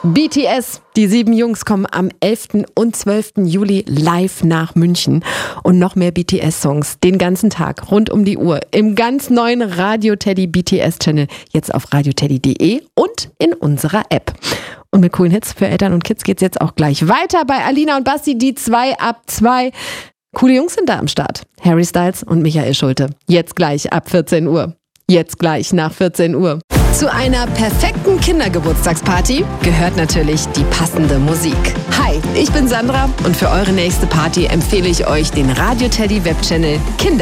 BTS, die 7 Jungs kommen am 11. und 12. Juli live nach München. Und noch mehr BTS-Songs den ganzen Tag, rund um die Uhr, im ganz neuen Radio Teddy BTS-Channel, jetzt auf radioteddy.de und in unserer App. Und mit coolen Hits für Eltern und Kids geht's jetzt auch gleich weiter bei Alina und Basti, die 2 ab 2. Coole Jungs sind da am Start. Harry Styles und Michael Schulte. Jetzt gleich ab 14 Uhr. Jetzt gleich nach 14 Uhr. Zu einer perfekten Kindergeburtstagsparty gehört natürlich die passende Musik. Hi, ich bin Sandra und für eure nächste Party empfehle ich euch den Radio Teddy Webchannel Kinder.